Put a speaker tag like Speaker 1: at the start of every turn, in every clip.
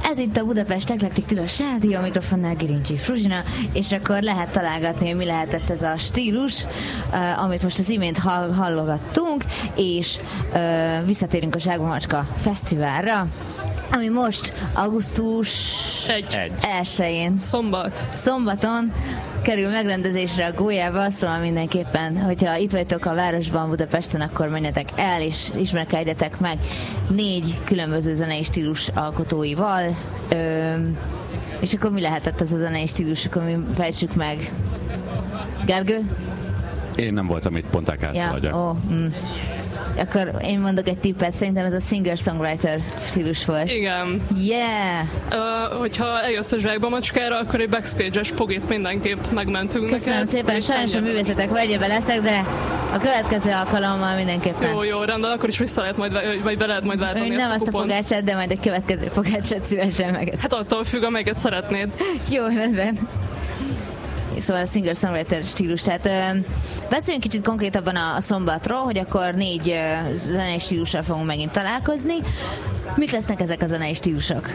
Speaker 1: Ez itt a Budapest Eklektik Tilos Rádió, a mikrofonnál Girincsi Fruzsina, és akkor lehet találgatni, hogy mi lehetett ez a stílus, amit most az imént hallogattunk, és visszatérünk a Zsákba Macska Fesztiválra, ami most augusztus 1-én szombaton kerül megrendezésre a Gólyába, szóval mindenképpen, hogyha itt vagytok a városban, Budapesten, akkor menjetek el, és ismerkedjetek meg 4 különböző zenei stílus alkotóival. És akkor mi lehetett ez a zenei stílus, akkor mi fejtsük meg. Gergő?
Speaker 2: Én nem voltam itt, pont elkátszaladjak.
Speaker 1: Akkor én mondok egy tippet, szerintem ez a singer-songwriter stílus volt.
Speaker 3: Igen.
Speaker 1: Yeah!
Speaker 3: Hogyha eljössz a Zsákba Macskára, akkor egy backstage-es pogit mindenképp megmentünk neked.
Speaker 1: Köszönöm szépen, sajnos a művészetek vegyébe leszek, de a következő alkalommal mindenképpen.
Speaker 3: Jó, rendben, akkor is vissza lehet vagy be lehet majd váltani
Speaker 1: nem azt a pogácsát, de majd a következő pogácsát szívesen megeszem.
Speaker 3: Hát attól függ, amelyiket szeretnéd.
Speaker 1: Jó, rendben. Szóval a singer-songwriter stílus. Tehát beszéljünk kicsit konkrétabban a szombatról, hogy akkor 4 zenei stílussal fogunk megint találkozni. Mik lesznek ezek a zenei stílusok?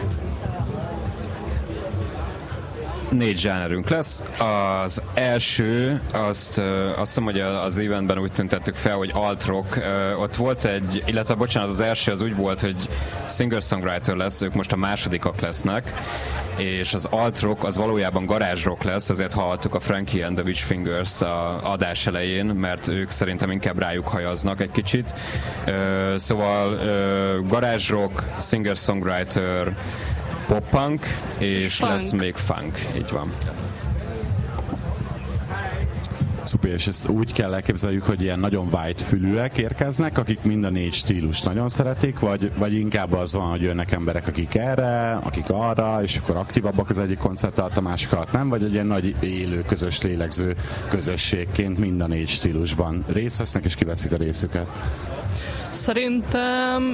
Speaker 4: 4 zsánerünk lesz. Az első, azt hiszem, hogy az eventben úgy tüntettük fel, hogy alt rock. Ott volt illetve bocsánat, az első az úgy volt, hogy singer-songwriter lesz, ők most a másodikak lesznek, és az alt rock az valójában garázs rock lesz, ezért hallottuk a Frankie and the Witch Fingers a adás elején, mert ők szerintem inkább rájuk hajaznak egy kicsit. Szóval garázs rock, singer-songwriter, pop-punk, és funk. Lesz még funk, így van.
Speaker 2: Szuper, és ezt úgy kell elképzeljük, hogy ilyen nagyon white-fülűek érkeznek, akik mind a 4 stílust nagyon szeretik, vagy inkább az van, hogy jönnek emberek, akik erre, akik arra, és akkor aktívabbak az egyik koncert alatt, a másik alatt nem, vagy egy ilyen nagy élő, közös, lélegző közösségként mind a 4 stílusban részt vesznek, és kiveszik a részüket.
Speaker 3: Szerintem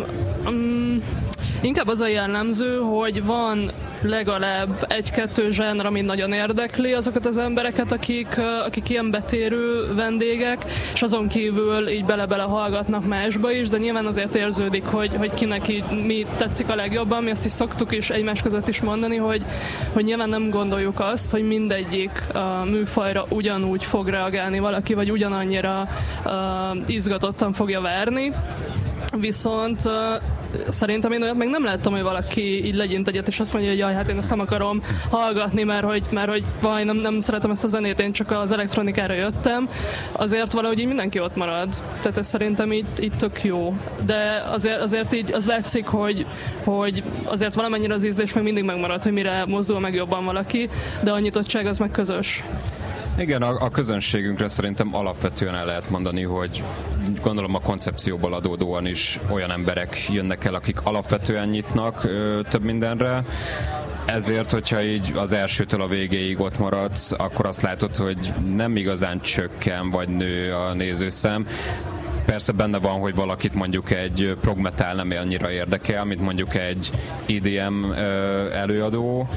Speaker 3: inkább az a jellemző, hogy van legalább 1-2 zsáner, ami nagyon érdekli azokat az embereket, akik ilyen betérő vendégek, és azon kívül így bele-bele hallgatnak másba is, de nyilván azért érződik, hogy kinek így mi tetszik a legjobban. Mi azt is szoktuk is egymás között is mondani, hogy nyilván nem gondoljuk azt, hogy mindegyik műfajra ugyanúgy fog reagálni valaki, vagy ugyanannyira izgatottan fogja várni. Viszont szerintem én olyat meg nem láttam, hogy valaki így legyint egyet, és azt mondja, hogy jaj, hát én ezt nem akarom hallgatni, mert hogy vaj, nem szeretem ezt a zenét, én csak az elektronikára jöttem. Azért valahogy így mindenki ott marad. Tehát ez szerintem így tök jó. De azért így az látszik, hogy azért valamennyire az ízlés még mindig megmarad, hogy mire mozdul meg jobban valaki, de a nyitottság az meg közös.
Speaker 4: Igen, a közönségünkre szerintem alapvetően el lehet mondani, hogy gondolom a koncepcióból adódóan is olyan emberek jönnek el, akik alapvetően nyitnak több mindenre. Ezért, hogyha így az elsőtől a végéig ott maradsz, akkor azt látod, hogy nem igazán csökken vagy nő a nézőszám. Persze benne van, hogy valakit mondjuk egy prog metal nem annyira érdekel, mint mondjuk egy EDM előadó,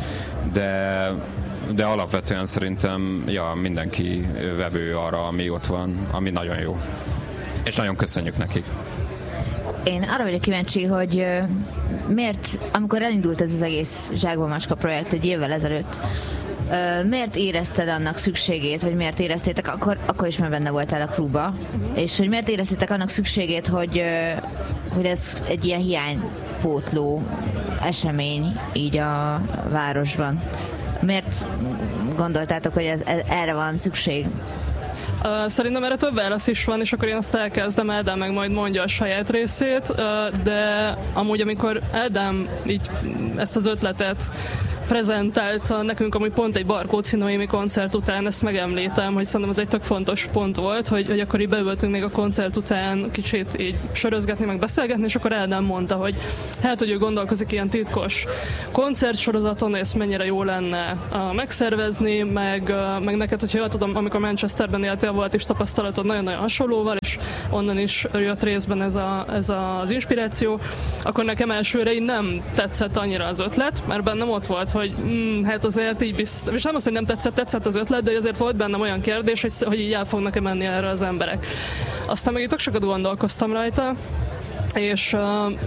Speaker 4: de alapvetően szerintem mindenki vevő arra, ami ott van, ami nagyon jó. És nagyon köszönjük nekik.
Speaker 1: Én arra vagyok kíváncsi, hogy miért, amikor elindult ez az egész Zsákba Macska projekt egy évvel ezelőtt, miért érezted annak szükségét, vagy miért éreztétek, akkor is már benne voltál a klubba, és hogy miért éreztétek annak szükségét, hogy ez egy ilyen hiánypótló esemény így a városban? Miért gondoltátok, hogy erre van szükség?
Speaker 3: Szerintem erre több válasz is van, és akkor én azt elkezdem, Ádám meg majd mondja a saját részét, de amúgy amikor Ádám így ezt az ötletet prezentálta nekünk, amúgy pont egy Barkóczi Noémi koncert után, ezt megemlítem, hogy szerintem ez egy tök fontos pont volt, hogy akkor így beültünk még a koncert után kicsit így sörözgetni, meg beszélgetni, és akkor Ádám mondta, hogy hát, hogy ő gondolkozik ilyen titkos koncertsorozaton, és mennyire jó lenne megszervezni, meg neked, hogyha jól tudom, amikor Manchesterben éltél, volt is tapasztalatod nagyon-nagyon hasonlóval, és onnan is jött részben ez az inspiráció, akkor nekem elsőre így nem tetszett annyira az ötlet, mert bennem ott volt, hogy hát azért így biztos, és nem azt, hogy nem tetszett az ötlet, de azért volt bennem olyan kérdés, hogy így el fognak-e menni erre az emberek. Aztán meg itt tök sokat gondolkoztam rajta, és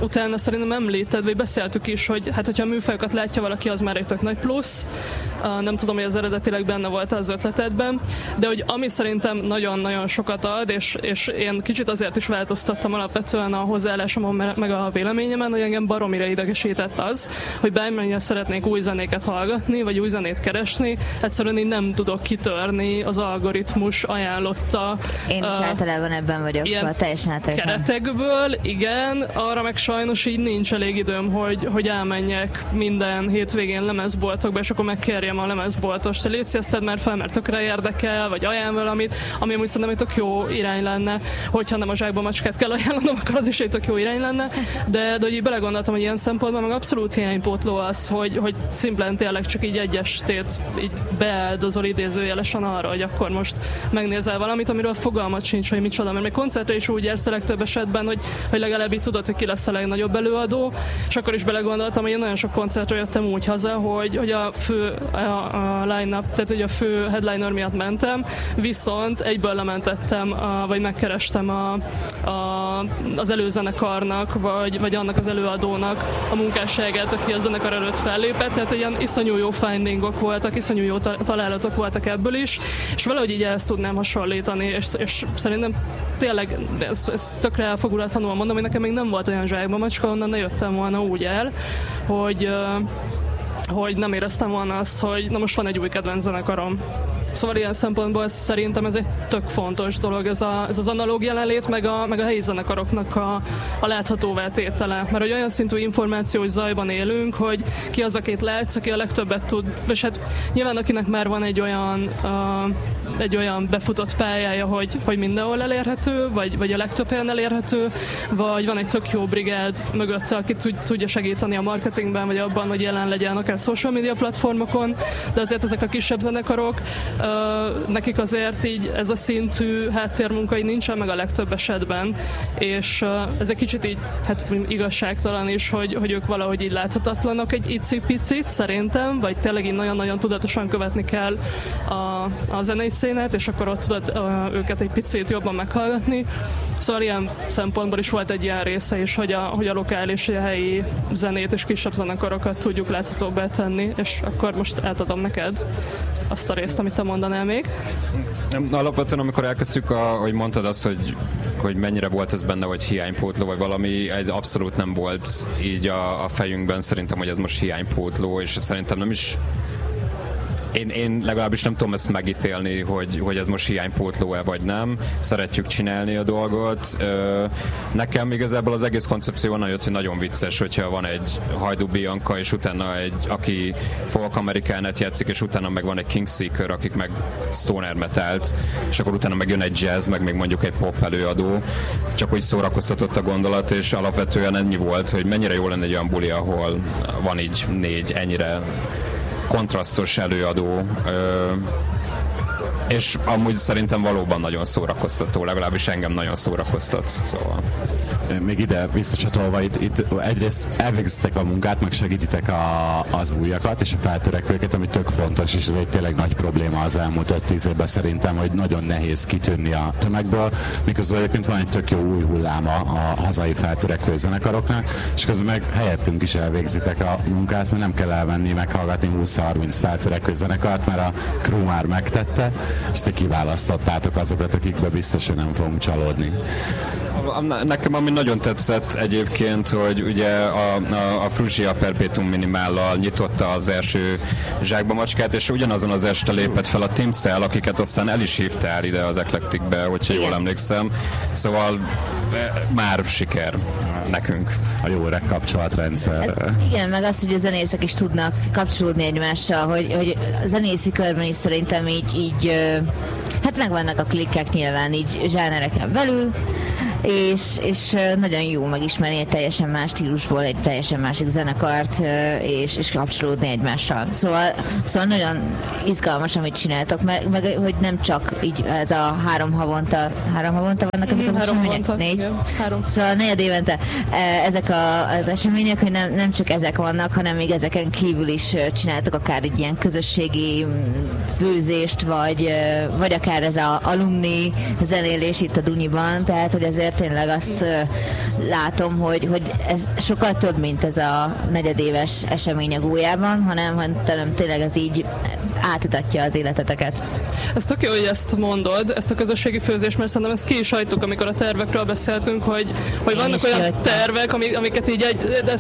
Speaker 3: utána szerintem említed, vagy beszéltük is, hogy hát hogyha a műfajokat látja valaki, az már egy tök nagy plusz. Nem tudom, hogy az eredetileg benne volt az ötletedben, de hogy ami szerintem nagyon-nagyon sokat ad, és én kicsit azért is változtattam alapvetően a hozzáállásomon, meg a véleményemen, hogy engem baromira idegesített az, hogy bármennyire szeretnék új zenéket hallgatni, vagy új zenét keresni, egyszerűen én nem tudok kitörni az algoritmus ajánlotta.
Speaker 1: Én is általában ebben vagyok, szóval teljesen átértem.
Speaker 3: Keretekből, igen, arra meg sajnos így nincs elég időm, hogy elmenjek minden hétvégén lemezboltokba, és akkor megkérjem a lemezboltost, hogy légy szíjeszted már fel, mert tökre érdekel, vagy ajánl valamit, ami amúgy szerintem egy tök jó irány lenne, hogyha nem a zsákba macskát kell ajánlanom, akkor az is egy tök jó irány lenne, de hogy így belegondoltam, hogy ilyen szempontból meg abszolút hiánypótló az, hogy szimplán tényleg csak így egy estét így beáldozol idézőjelesen arra, hogy akkor most megnézel valamit, amiről fogalmat sincs, hogy micsoda, mert még koncertre is úgy érsz a legtöbb esetben, hogy legalább így tudod, hogy ki lesz a legnagyobb előadó, és akkor is belegondoltam, hogy én nagyon sok koncertre jöttem úgy haza, hogy a fő a line-up, tehát hogy a fő headliner miatt mentem, viszont egyből lementettem, vagy megkerestem az előzenekarnak, vagy annak az előadónak a munkásságát, aki a zenekar előtt fellépett, tehát ilyen iszonyú jó findingok voltak, iszonyú jó találatok voltak ebből is, és valahogy így ezt tudnám hasonlítani, és szerintem tényleg ez tökre elfogulatlanul mondom, hogy nekem még nem volt olyan zsákba macska, onnan ne jöttem volna úgy el, hogy nem éreztem volna azt, hogy na most van egy új kedvenc zenekarom. Szóval ilyen szempontból szerintem ez egy tök fontos dolog, ez az analóg jelenlét, meg a helyi zenekaroknak a láthatóvá tétele. Mert hogy olyan szintű információs zajban élünk, hogy ki az, akit látsz, aki a legtöbbet tud, és hát nyilván akinek már van egy olyan befutott pályája, hogy mindenhol elérhető, vagy a legtöbb helyen elérhető, vagy van egy tök jó brigád mögötte, aki tudja segíteni a marketingben, vagy abban, hogy jelen legyen akár social media platformokon, de azért ezek a kisebb zenekarok, nekik azért így ez a szintű háttérmunka így nincsen meg a legtöbb esetben, és ez egy kicsit így hát igazságtalan is, hogy ők valahogy így láthatatlanok egy icipicit szerintem, vagy tényleg így nagyon-nagyon tudatosan követni kell a zenei szénát, és akkor ott tudod őket egy picit jobban meghallgatni. Szóval ilyen szempontból is volt egy ilyen része is, hogy a lokális, a helyi zenét és kisebb zenekarokat tudjuk láthatóbbá tenni, és akkor most átadom neked azt a részt, amit te mondanál még.
Speaker 4: Alapvetően, amikor elkezdtük, hogy mondtad azt, hogy mennyire volt ez benne, hogy hiánypótló, vagy valami, ez abszolút nem volt így a fejünkben, szerintem, hogy ez most hiánypótló, és szerintem nem is Én legalábbis nem tudom ezt megítélni, hogy ez most hiánypótló-e vagy nem. Szeretjük csinálni a dolgot. Nekem igazából az egész koncepció onnan jött, hogy nagyon vicces, hogyha van egy Hajdú Bianca, és utána aki folk amerikánet játszik, és utána meg van egy Kingseeker, akik meg stoner metalt, és akkor utána meg jön egy jazz, meg még mondjuk egy pop előadó. Csak úgy szórakoztatott a gondolat, és alapvetően ennyi volt, hogy mennyire jó lenne egy olyan buli, ahol van így 4 ennyire kontrasztos előadó, és amúgy szerintem valóban nagyon szórakoztató, legalábbis engem nagyon szórakoztat, szóval.
Speaker 2: Még ide visszacsatolva, itt egyrészt elvégeztek a munkát, meg segítitek az újakat és a feltörekvőket, ami tök fontos, és ez egy tényleg nagy probléma az elmúlt 5-10 évben szerintem, hogy nagyon nehéz kitűnni a tömegből, miközben egyébként van egy tök jó új hulláma a hazai feltörekvő zenekaroknak, és közben meg helyettünk is elvégzitek a munkát, mert nem kell elvenni, meghallgatni 20-30 feltörekvő zenekart, mert a crew már megtette, és te kiválasztottátok azokat, akikbe biztos, hogy nem fogunk csalódni.
Speaker 4: Nekem ami nagyon tetszett egyébként, hogy ugye a Fruzsia Perpetuum Minimállal nyitotta az első zsákba macskát, és ugyanazon az este lépett fel a Tim Cell, akiket aztán el is hívtál ide az Eclecticbe, hogyha jól emlékszem. Szóval már siker nekünk.
Speaker 2: A jó öreg kapcsolatrendszer.
Speaker 1: Hát, igen, meg az, hogy a zenészek is tudnak kapcsolódni egymással, hogy a zenészi körben is szerintem így hát megvannak a klikkek nyilván így zsánereken belül, és nagyon jó megismerni egy teljesen más stílusból egy teljesen másik zenekart, és kapcsolódni egymással. Szóval nagyon izgalmas, amit csináltok, meg hogy nem csak így ez a 3 havonta vannak ezek az események? 4?
Speaker 3: 3.
Speaker 1: Szóval 4 évente ezek az események, hogy nem csak ezek vannak, hanem még ezeken kívül is csináltok akár egy ilyen közösségi főzést, vagy akár ez a alumni zenélés itt a Dunyiban, tehát hogy azért azért tényleg azt látom, hogy ez sokkal több, mint ez a negyedéves esemény a Gólyában, hanem tényleg ez így átitatja az életeteket.
Speaker 3: Ez tök jó, hogy ezt mondod, ezt a közösségi főzést, mert szerintem ezt ki is hagytuk, amikor a tervekről beszéltünk, hogy vannak olyan tervek, amiket így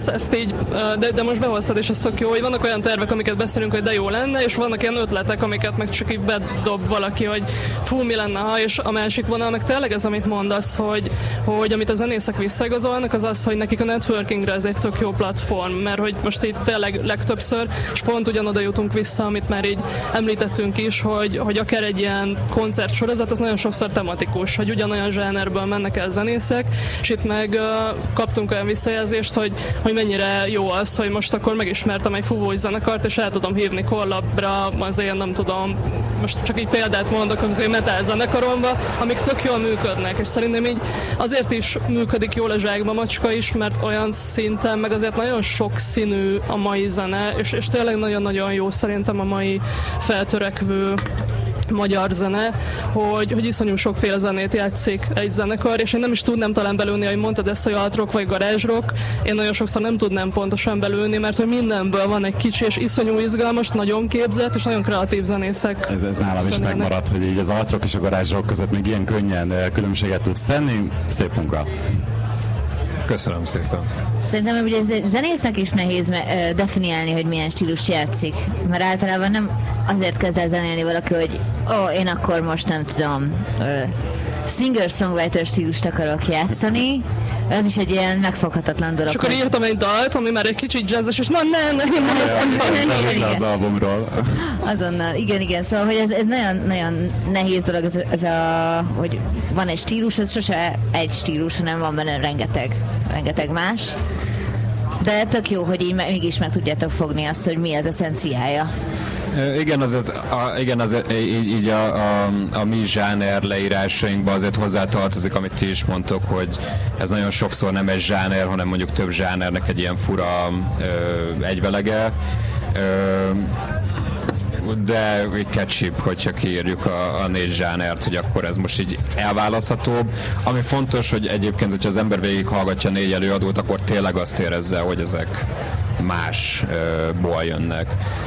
Speaker 3: de most behoztad, és ez tök jó, hogy vannak olyan tervek, amiket beszélünk, hogy de jó lenne, és vannak ilyen ötletek, amiket meg csak így bedob valaki, hogy fú, mi lenne, ha, és a másik vonal meg tényleg ez, amit mondasz, hogy amit a zenészek visszaigazolnak, az az, hogy nekik a networkingre ez egy tök jó platform, mert hogy most itt tényleg legtöbbször, és pont ugyanoda jutunk vissza, amit már így említettünk is, hogy akár egy ilyen koncertsorozat, az nagyon sokszor tematikus, hogy ugyanolyan zsánerből mennek el zenészek, és itt meg kaptunk olyan visszajelzést, hogy mennyire jó az, hogy most akkor megismertem egy fúvós zenekart, és el tudom hívni kollabra, azért nem tudom, most csak így példát mondok, az én metal zenekaromba, amik tök jól működnek, és szerintem így azért is működik jól a Zsákba Macska is, mert olyan szinten, meg azért nagyon sok színű a mai zene, és tényleg nagyon-nagyon jó szerintem a mai feltörekvő magyar zene, hogy iszonyú sokféle zenét játszik egy zenekar, és én nem is tudnám talán belőni, hogy mondtad ezt, hogy alt rock vagy garázs rock, én nagyon sokszor nem tudnám pontosan belőni, mert hogy mindenből van egy kicsi és iszonyú izgalmas, nagyon képzett és nagyon kreatív zenészek.
Speaker 2: Ez nálam is megmaradt, hogy így az alt rock és a garázs rock között még ilyen könnyen különbséget tudsz tenni. Szép munka.
Speaker 4: Köszönöm szépen.
Speaker 1: Szerintem ugye zenésznek is nehéz definiálni, hogy milyen stílus játszik. Mert általában nem azért kezd el zenélni valaki, hogy én akkor most nem tudom, singer-songwriter stílust akarok játszani. Ez is egy ilyen megfoghatatlan dolog.
Speaker 3: És akkor írtam egy dalt, ami már egy kicsit jazzes, és nem mondom
Speaker 2: az albumról.
Speaker 1: Azonnal, igen. Szóval, hogy ez nagyon, nagyon nehéz dolog, hogy van egy stílus, ez sose egy stílus, hanem van benne rengeteg más. De tök jó, hogy így mégis meg tudjátok fogni azt, hogy mi az eszenciája.
Speaker 4: Igen, azért így a mi zsáner leírásainkban azért hozzátartozik, amit ti is mondtok, hogy ez nagyon sokszor nem egy zsáner, hanem mondjuk több zsánernek egy ilyen fura egyvelege. De catchy, hogyha kiírjuk a 4 zsánert, hogy akkor ez most így elválaszthatóbb. Ami fontos, hogy egyébként, hogyha az ember végighallgatja 4 előadót, akkor tényleg azt érezze, hogy ezek másból jönnek.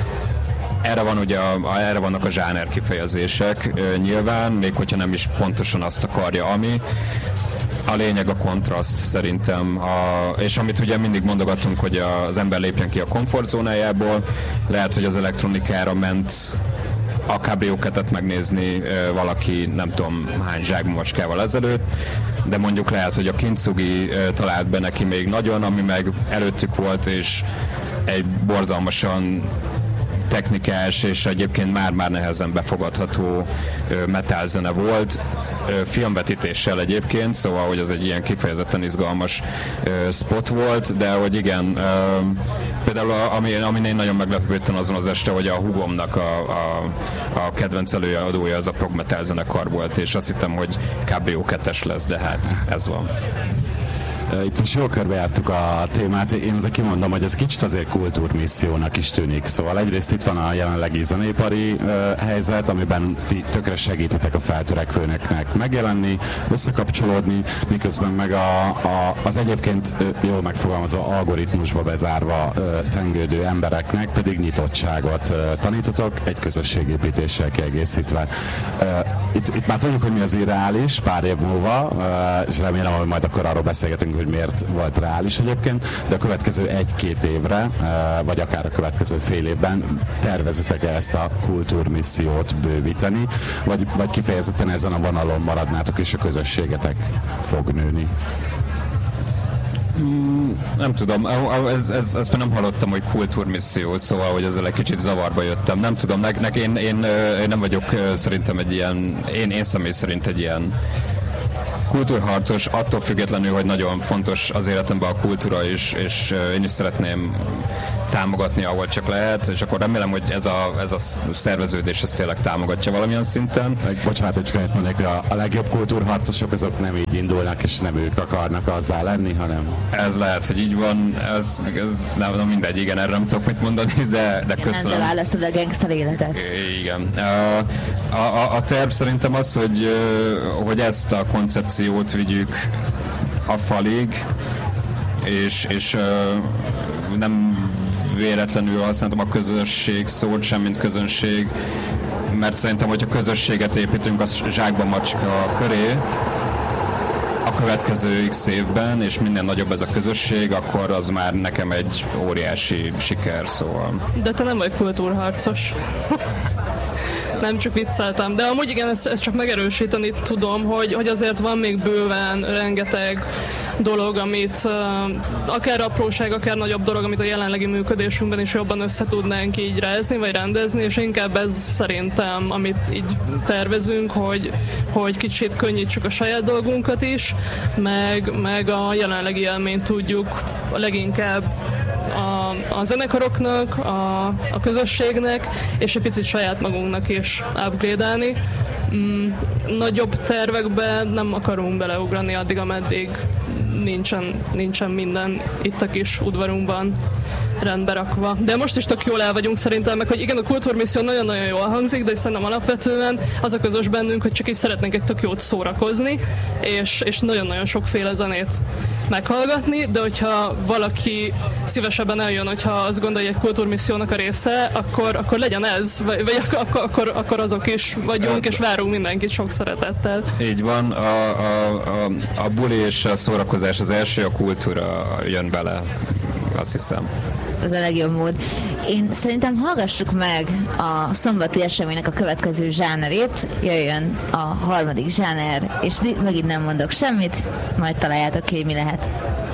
Speaker 4: Erre vannak a zsáner kifejezések nyilván, még hogyha nem is pontosan azt akarja, ami. A lényeg a kontraszt szerintem, és amit ugye mindig mondogatunk, hogy az ember lépjen ki a komfortzónájából, lehet, hogy az elektronikára ment a Cabrio Catet megnézni valaki nem tudom hány Zsákba Macskával ezelőtt, de mondjuk lehet, hogy a Kintsugi talált be neki még nagyon, ami meg előttük volt, és egy borzalmasan technikás és egyébként már nehezen befogadható metal zene volt, filmvetítéssel egyébként, szóval, hogy ez egy ilyen kifejezetten izgalmas spot volt, de hogy igen, például amin én nagyon meglepődtem azon az este, hogy a húgomnak a kedvenc előadója az a prog metal zenekar volt, és azt hittem, hogy Cabrio 2-es lesz, de hát ez van.
Speaker 2: Itt most jól körbejártuk a témát, én azért kimondom, hogy ez kicsit azért kultúrmissziónak is tűnik. Szóval egyrészt itt van a jelenlegi zenépari helyzet, amiben ti tökre segítitek a feltörekvőnek megjelenni, összekapcsolódni, miközben meg az egyébként jól megfogalmazó algoritmusba bezárva tengődő embereknek pedig nyitottságot tanítotok, egy közösségépítéssel kiegészítve. Itt már tudjuk, hogy mi az irreális pár év múlva, és remélem, hogy majd akkor arról beszélgetünk, hogy miért volt reális egyébként, de a következő 1-2 évre, vagy akár a következő fél évben tervezitek-e ezt a kultúrmissziót bővíteni, vagy kifejezetten ezen a vonalon maradnátok, és a közösségetek fog nőni?
Speaker 4: Nem tudom, ezt nem hallottam, hogy kultúrmisszió, szóval, hogy ezzel egy kicsit zavarba jöttem. Nem tudom, én nem vagyok szerintem egy ilyen, én személy szerint egy ilyen kultúrharcos, attól függetlenül, hogy nagyon fontos az életemben a kultúra is, és én is szeretném támogatni, ahol csak lehet, és akkor remélem, hogy ez a szerveződés ezt tényleg támogatja valamilyen szinten.
Speaker 2: Bocsánat, hogy csak annyit mondnék, hogy a legjobb kultúrharcosok azok nem így indulnak, és nem ők akarnak azzá lenni, hanem...
Speaker 4: Ez lehet, hogy így van, ez nem mindegy, igen, erre nem tudok mit mondani, de köszönöm.
Speaker 1: Nem, választod a gangster életet.
Speaker 4: Igen. A terv szerintem az, hogy ezt a koncepciót koncepciót vigyük a falig, és nem véletlenül használtam a közösség szót sem, mint közönség, mert szerintem, hogyha közösséget építünk a zsákba macska köré, a következő x évben, és minden nagyobb ez a közösség, akkor az már nekem egy óriási siker, szóval.
Speaker 3: De te nem vagy kultúrharcos. Nem, csak vicceltem. De amúgy igen, ezt csak megerősíteni tudom, hogy azért van még bőven rengeteg dolog, amit akár apróság, akár nagyobb dolog, amit a jelenlegi működésünkben is jobban össze tudnánk így rázni, vagy rendezni, és inkább ez szerintem, amit így tervezünk, hogy kicsit könnyítsük a saját dolgunkat is, meg a jelenlegi élményt tudjuk leginkább a zenekaroknak, a közösségnek, és egy picit saját magunknak is upgrade-elni. Nagyobb tervekbe nem akarunk beleugrani addig, ameddig nincsen minden itt a kis udvarunkban rendbe rakva. De most is tök jól el vagyunk szerintem, meg hogy igen, a kultúrmisszió nagyon-nagyon jól hangzik, de szerintem alapvetően az a közös bennünk, hogy csak így szeretnénk egy tök jót szórakozni, és nagyon-nagyon sokféle zenét meghallgatni, de hogyha valaki szívesebben eljön, hogyha azt gondolja, hogy egy kultúrmissziónak a része, akkor legyen ez, vagy akkor azok is vagyunk, és várunk mindenkit sok szeretettel.
Speaker 4: Így van, a buli és a szórakozás az első, a kultúra jön bele, azt hiszem.
Speaker 1: Az a legjobb mód. Én szerintem hallgassuk meg a szombati eseménynek a következő zsánerét, jöjjön a harmadik zsáner, és megint nem mondok semmit, majd találjátok ki, mi lehet.